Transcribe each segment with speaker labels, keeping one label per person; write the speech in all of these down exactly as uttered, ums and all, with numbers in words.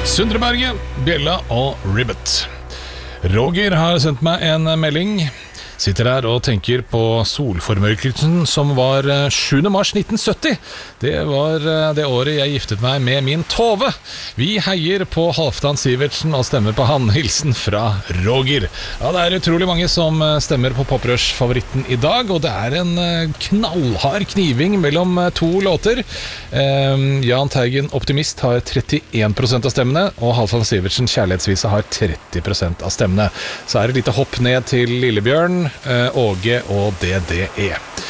Speaker 1: Sundreberget, Bjella og Ribbet. Roger har sendt meg en melding. Sitter her og tenker på solformørkelsen som var sjuende mars nitten sytti. Det var det året jeg giftet meg med min Tove. Vi heier på Halvdan Sivertsen og stemmer på han. Hilsen fra Roger. Ja, det er utrolig mange som stemmer på Poprush-favoritten i dag, og det er en knallhard kniving mellom to låter. Eh, Jan Teigen Optimist har trettien prosent av stemmene, og Halvdan Sivertsen Kjærlighetsvise har tretti prosent av stemmene. Så er det litt hopp ned til Lillebjørn, Åge og D D E.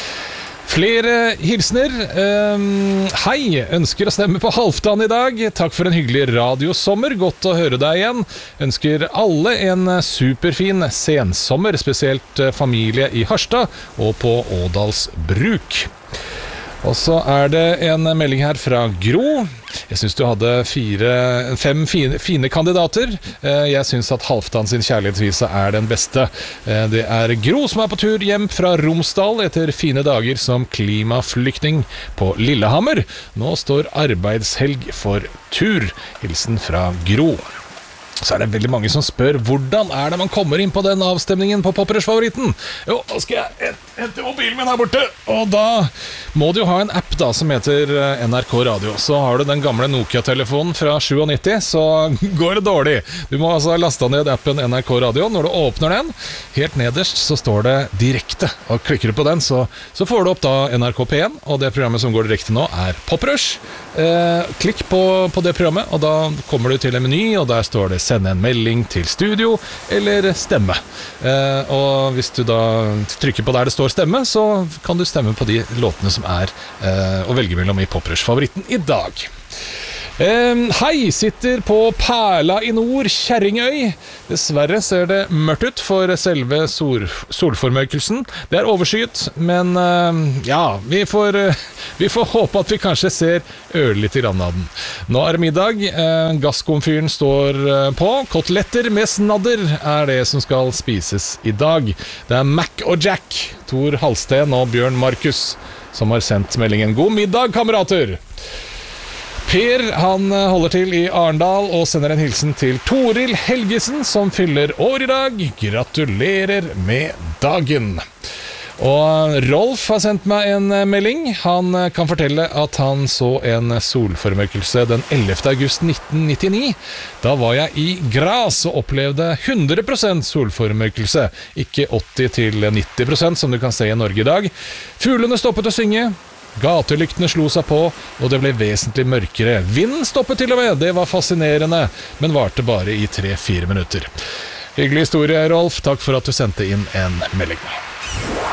Speaker 1: Flere hilsner. um, Hei, ønsker å stemme på Halvdan i dag. Takk for en hyggelig radiosommer. Godt å høre deg igjen. Ønsker alle en superfin sensommer, spesielt familie i Harstad og på Ådalsbruk. Og så er det en melding her fra Gro. Jeg synes du hadde fire, fem fine, fine kandidater. Jeg synes at Halvdan sin Kjærlighetsvise er den beste. Det er Gro som er på tur hjem fra Romsdal etter fine dager som klimaflyktning på Lillehammer. Nå står arbeidshelg for tur. Hilsen fra Gro. Så er det veldig mange som spør hvordan er det man kommer inn på den avstemningen på Poprush-favoritten. Jo, nå skal jeg hente mobilen min her borte. Og da må du jo ha en app da som heter N R K Radio. Så har du den gamle Nokia-telefonen fra nittisju, så går det dårlig. Du må altså laste ned appen N R K Radio. Når du åpner den, helt nederst så står det direkte. Og klikker du på den, så, så får du opp da N R K P en. Og det programmet som går direkte nå er Poprush. Eh, klikk på, på det programmet, og da kommer du til en meny, og der står det sende en melding til studio eller stemme. Eh, og hvis du da trykker på der det står stemme, så kan du stemme på de låtene som er eh, å velge mellom i Poprush-favoritten i dag. Um, hei, sitter på Perla i nord, Kjerringøy. Dessverre ser det mørkt ut for selve sol, solformørkelsen. Det er overskyet, men uh, ja, vi får, uh, vi får håpe at vi kanskje ser ørlite grann av den. Nå er det middag, uh, gasskomfyren står uh, på. Koteletter med snadder er det som skal spises i dag. Det er Mac og Jack, Tor Halsten og Bjørn Markus, som har sendt meldingen. God middag, kamerater! Per, han holder til i Arendal og sender en hilsen til Toril Helgesen, som fyller år i dag. Gratulerer med dagen. Og Rolf har sendt meg en melding. Han kan fortelle at han så en solformørkelse den ellevte august nitten nittini. Da var jeg i Gras og opplevde hundre prosent solformørkelse, ikke åtti til nitti prosent som du kan se i Norge i dag. Fuglene stoppet å synge. Gatelyktene slo seg på, og det ble vesentlig mørkere. Vinden stoppet til og med, det var fascinerende, men varte bare i tre-fire minutter. Hyggelig historie, Rolf. Takk for at du sendte inn en melding.